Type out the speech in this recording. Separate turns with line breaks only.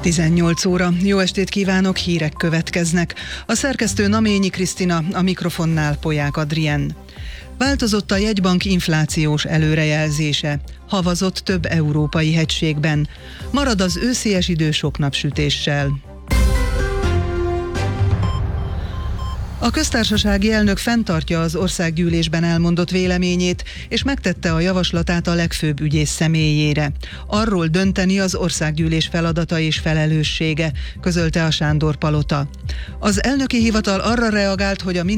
18 óra. Jó estét kívánok, hírek következnek. A szerkesztő Naményi Krisztina, a mikrofonnál Polyák Adrien. Változott a jegybank inflációs előrejelzése. Havazott több európai hegységben. Marad az őszies idő sok napsütéssel. A köztársasági elnök fenntartja az országgyűlésben elmondott véleményét, és megtette a javaslatát a legfőbb ügyész személyére. Arról dönteni az országgyűlés feladata és felelőssége, közölte a Sándor Palota. Az elnöki hivatal arra reagált, hogy a